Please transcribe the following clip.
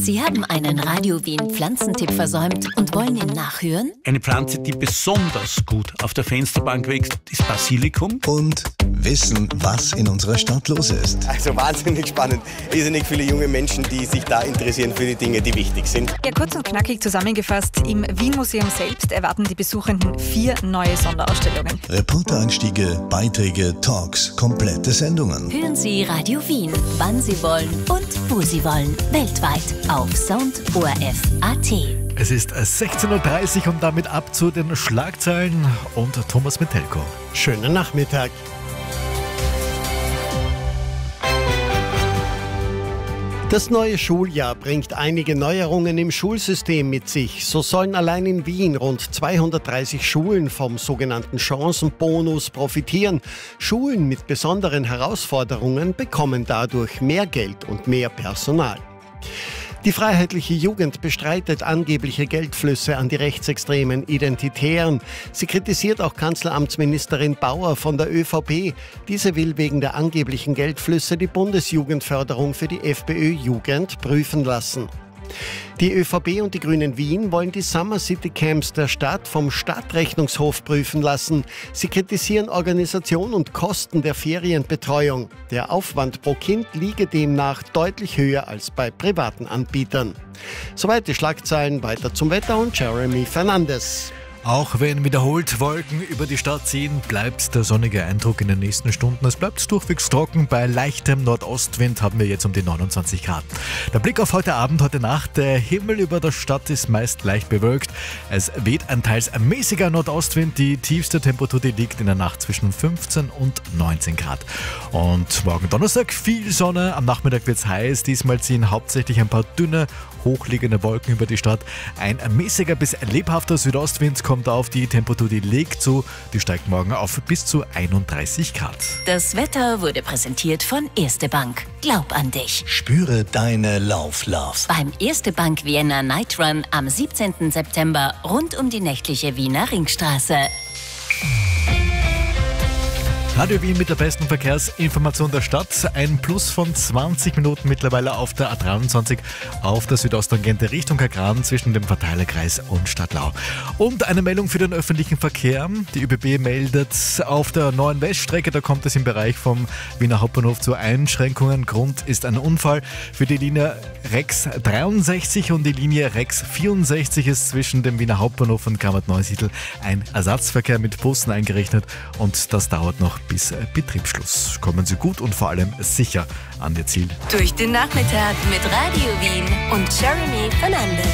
Sie haben einen Radio Wien Pflanzentipp versäumt und wollen ihn nachhören? Eine Pflanze, die besonders gut auf der Fensterbank wächst, ist Basilikum. Und wissen, was in unserer Stadt los ist. Also wahnsinnig spannend. Irrsinnig viele junge Menschen, die sich da interessieren für die Dinge, die wichtig sind. Ja, kurz und knackig zusammengefasst, im Wien-Museum selbst erwarten die Besuchenden 4 neue Sonderausstellungen. Reportereinstiege, Beiträge, Talks, komplette Sendungen. Hören Sie Radio Wien, wann Sie wollen und wo Sie wollen. Weltweit auf soundorf.at. Es ist 16.30 Uhr und damit ab zu den Schlagzeilen und Thomas Metelko. Schönen Nachmittag. Das neue Schuljahr bringt einige Neuerungen im Schulsystem mit sich. So sollen allein in Wien rund 230 Schulen vom sogenannten Chancenbonus profitieren. Schulen mit besonderen Herausforderungen bekommen dadurch mehr Geld und mehr Personal. Die Freiheitliche Jugend bestreitet angebliche Geldflüsse an die rechtsextremen Identitären. Sie kritisiert auch Kanzleramtsministerin Bauer von der ÖVP. Diese will wegen der angeblichen Geldflüsse die Bundesjugendförderung für die FPÖ-Jugend prüfen lassen. Die ÖVP und die Grünen Wien wollen die Summer City Camps der Stadt vom Stadtrechnungshof prüfen lassen. Sie kritisieren Organisation und Kosten der Ferienbetreuung. Der Aufwand pro Kind liege demnach deutlich höher als bei privaten Anbietern. Soweit die Schlagzeilen, weiter zum Wetter und Jeremy Fernandes. Auch wenn wiederholt Wolken über die Stadt ziehen, bleibt der sonnige Eindruck in den nächsten Stunden. Es bleibt durchwegs trocken. Bei leichtem Nordostwind haben wir jetzt um die 29 Grad. Der Blick auf heute Abend, heute Nacht. Der Himmel über der Stadt ist meist leicht bewölkt. Es weht ein teils mäßiger Nordostwind. Die tiefste Temperatur, die liegt in der Nacht zwischen 15 und 19 Grad. Und morgen Donnerstag viel Sonne. Am Nachmittag wird es heiß. Diesmal ziehen hauptsächlich ein paar dünne, hochliegende Wolken über die Stadt. Ein mäßiger bis lebhafter Südostwind kommt auf. Die Temperatur, die legt zu. Die steigt morgen auf bis zu 31 Grad. Das Wetter wurde präsentiert von Erste Bank. Glaub an dich. Spüre deine Lauf-Love. Beim Erste Bank Vienna Night Run am 17. September rund um die nächtliche Wiener Ringstraße. Radio Wien mit der besten Verkehrsinformation der Stadt. Ein Plus von 20 Minuten mittlerweile auf der A23 auf der Südosttangente Richtung Kagran zwischen dem Verteilerkreis und Stadtlau. Und eine Meldung für den öffentlichen Verkehr. Die ÖBB meldet auf der neuen Weststrecke, da kommt es im Bereich vom Wiener Hauptbahnhof zu Einschränkungen. Grund ist ein Unfall. Für die Linie Rex 63 und die Linie Rex 64 ist zwischen dem Wiener Hauptbahnhof und Grammat-Neusiedl ein Ersatzverkehr mit Bussen eingerechnet und das dauert noch bis Betriebsschluss. Kommen Sie gut und vor allem sicher an Ihr Ziel. Durch den Nachmittag mit Radio Wien und Jeremy Fernandes.